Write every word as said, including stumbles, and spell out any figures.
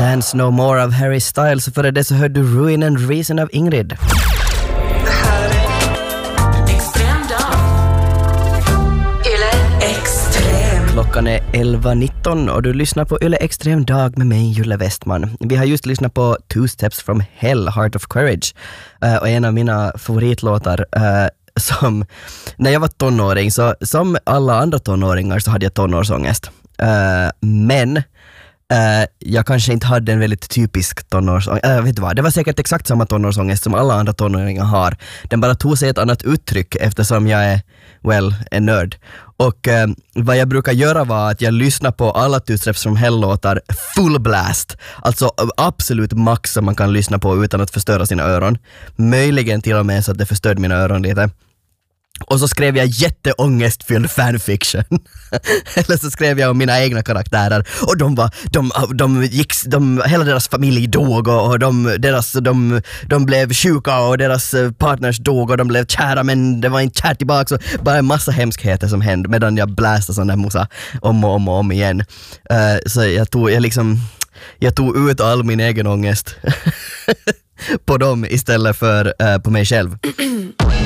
Dance No More av Harry Styles, och före det så hörde du Ruin and Reason av Ingrid. Klockan är elva nitton och du lyssnar på Yle Extrem Dag med mig, Julle Westman. Vi har just lyssnat på Two Steps from Hell, Heart of Courage, uh, och en av mina favoritlåtar. Uh, som, när jag var tonåring, så som alla andra tonåringar så hade jag tonårsångest. Uh, men uh, jag kanske inte hade en väldigt typisk tonårsångest. Uh, vet du vad? Det var säkert exakt samma tonårsångest som alla andra tonåringar har. Den bara tog sig ett annat uttryck eftersom jag är, well, en nörd. Och eh, vad jag brukar göra var att jag lyssnar på alla Two Steps from Hell-låtar full blast. Alltså absolut max som man kan lyssna på utan att förstöra sina öron. Möjligen till och med så att det förstörde mina öron lite. Och så skrev jag jätteångestfylld fanfiction. Eller så skrev jag om mina egna karaktärer. Och de var, de, de gick, de, hela deras familj dog och, och de, deras, de, de blev sjuka och deras partners dog och de blev kära, men det var inte kärt tillbaka. Så bara en massa hemskheter som hände medan jag bläste sån där musa om och om och om igen. Uh, så jag tog, jag liksom, jag tog ut all min egen ångest på dem istället för uh, på mig själv.